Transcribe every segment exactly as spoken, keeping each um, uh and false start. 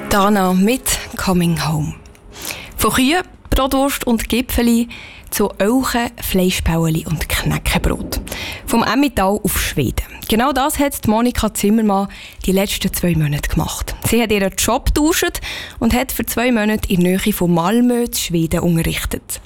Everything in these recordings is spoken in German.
Dana mit «Coming Home». Von Kühen, Bratwurst und Gipfeli zu Elchen, Fleischbäueli und Knäckebrot. Vom Emmental auf Schweden. Genau das hat Monika Zimmermann die letzten zwei Monate gemacht. Sie hat ihren Job getauscht und hat für zwei Monate in der Nähe von Malmö in Schweden unterrichtet.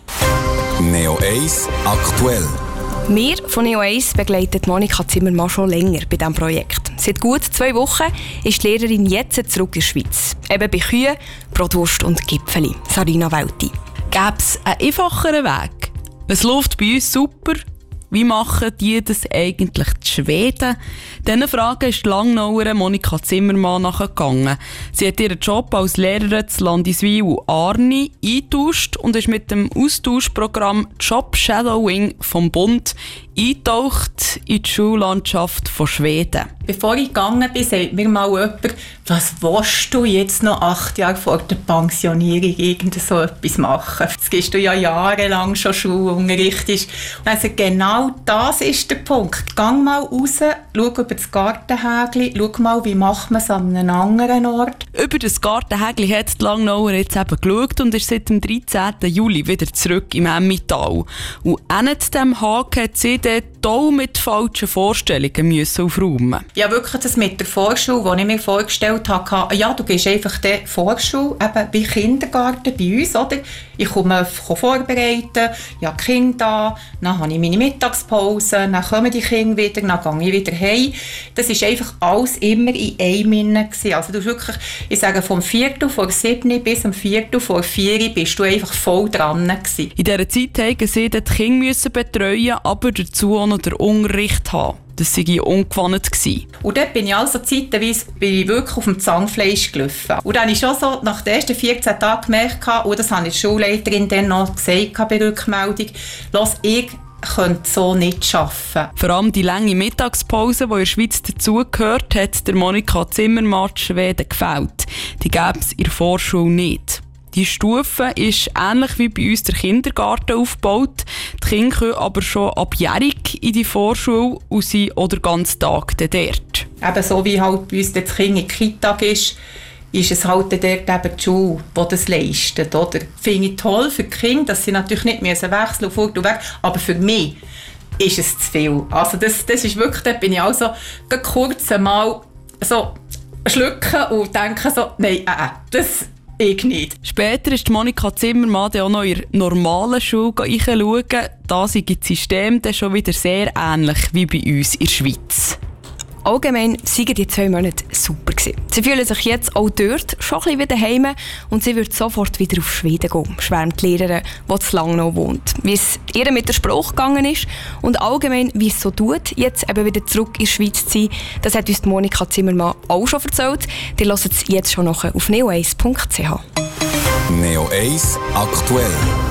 Neo eins aktuell. Wir von Neo eins begleiten Monika Zimmermann schon länger bei diesem Projekt. Seit gut zwei Wochen ist die Lehrerin jetzt zurück in die Schweiz. Eben bei Kühen, Bratwurst und Gipfeli. Sarina Welti. Gäbe es einen einfacheren Weg? Es läuft bei uns super. Wie machen die das eigentlich die Schweden? Diesen Fragen ist die Langnauer Monika Zimmermann nachgegangen. Sie hat ihren Job als Lehrerin zu Landiswil Arni eingetauscht und ist mit dem Austauschprogramm Job Shadowing vom Bund eingetaucht in die Schullandschaft von Schweden. Bevor ich gegangen bin, sagt mir mal jemand, was willst du jetzt noch acht Jahre vor der Pensionierung irgend so etwas machen? Jetzt gehst du ja jahrelang schon Schulunterricht. Also genau das ist der Punkt. Geh mal raus, schau über das Gartenhägli, schau mal, wie macht man es an einem anderen Ort. Über das Gartenhägli hat die Langnauer jetzt eben geschaut und ist seit dem dreizehnten Juli wieder zurück im Emmental. Und an diesem Haken hat sie dort auch mit falschen Vorstellungen müssen aufräumen. Ja, wirklich das mit der Vorschule, die ich mir vorgestellt habe, ja, du gehst einfach die Vorschule, eben wie Kindergarten bei uns, oder? Ich komme vorbereiten, ja, die Kinder da, dann habe ich meine Mittagspause, dann kommen die Kinder wieder, dann gehe ich wieder heim. Das war einfach alles immer in einem Minne. Also du wirklich, ich sage, vom Viertel vor sieben bis am Viertel vor vier bist du einfach voll dran gewesen. In dieser Zeit mussten sie die Kinder betreuen, aber dazu auch noch den Unterricht haben. Das war ungewohnt. Und dort bin ich also zeitweise bin ich wirklich auf dem Zahnfleisch gelaufen. Und dann habe ich schon so nach den ersten vierzehn Tagen gemerkt, und das habe ich der Schulleiterin dann noch gesagt bei der Rückmeldung, «Los, ich könnte so nicht arbeiten.» Vor allem die lange Mittagspause, die in der Schweiz dazugehört, hat der Monika Zimmermann in Schweden gefällt. Die gäbe es in der Vorschule nicht. Die Stufe ist ähnlich wie bei uns der Kindergarten aufgebaut. Die Kinder können aber schon abjährig in die Vorschule und sind oder ganzen Tag dort. Eben so wie halt bei uns das Kind in der Kita ist, ist es halt dort eben die Schule, die das leistet. Oder? Finde ich toll für die Kinder, dass sie natürlich nicht wechseln müssen, fort und weg, aber für mich ist es zu viel. Also das, das ist wirklich, da bin ich also kurz einmal so schlucken und denke so, nein, äh, das ich nicht. Später ist Monika Zimmermann auch noch in der normalen Schule reinschauen. Da sei das System dann schon wieder sehr ähnlich wie bei uns in der Schweiz. Allgemein waren die zwei Monate super gewesen. Sie fühlen sich jetzt auch dort schon ein bisschen wieder heim und sie wird sofort wieder auf Schweden gehen, schwärmt die Lehrerin, die zu Langnau wohnt. Wie es ihr mit der Sprache gegangen ist und allgemein, wie es so tut, jetzt eben wieder zurück in die Schweiz zu sein, das hat uns Monika Zimmermann auch schon erzählt. Die hören es jetzt schon noch auf neo eins punkt c h. Neo eins aktuell.